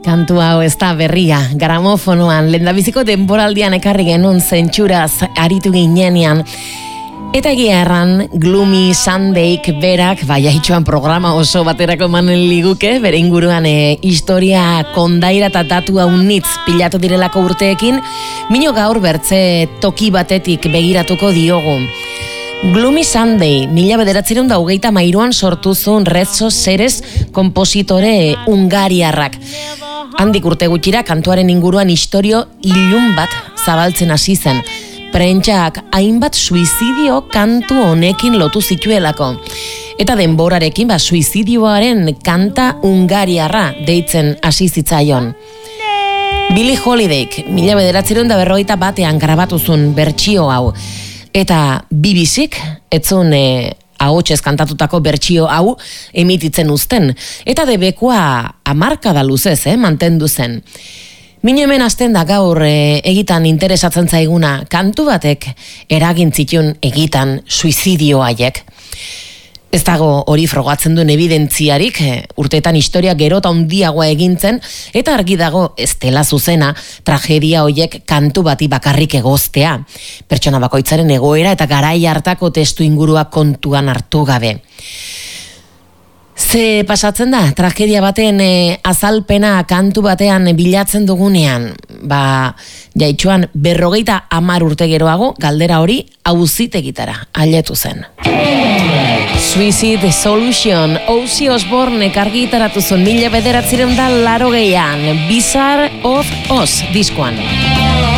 kantu hau ez da berria, gramofonoan, lehendabiziko denboraldian ekarri genuen zentsuraz aritu ginenean. Eta egia erran, Gloomy Sundayk berak, itxuan programa oso baterako emanen liguke, bere inguruan historia kondaira eta datu haunitz pilatu direlako urteekin, mino gaur bertze toki batetik begiratuko diogu. Gloomy Sunday, 1923an sortu zuen Rezzo Serez kompositore hungariarrak. Handik urte gutxira kantuaren inguruan istorio ilun bat zabaltzen hasi zen. Prentxak hainbat suizidio kantu honekin lotu zituelako. Eta denborarekin suizidioaren kanta hungariarra deitzen hasi zitzaion. Billie Holidayk 1941an grabatu zuen bertsio hau. Eta BBC-k etzun ahotsez kantatutako bertsio hau emititzen uzten. Eta debekua hamarkada luzez, mantendu zen. Mino hemen hasten da gaur egitan interesatzen zaiguna kantu batek eragin zituen egitan suizidio haiek. Ez dago hori frogatzen duen evidentziarik, urteetan historia gero eta handiagoa egintzen, eta argi dago ez dela zuzena tragedia hoiek kantu bati bakarrik egoztea. Pertsona bakoitzaren egoera eta garai hartako testu ingurua kontuan hartu gabe. Ze pasatzen da, tragedia baten azalpena kantu batean bilatzen dugunean, jaitxuan 50 urte geroago galdera hori auzitegitara ailetu zen. Suicide Solution, Ozzy Osbournek argitaratu zuen 1980an, Bizarre of Oz diskoan.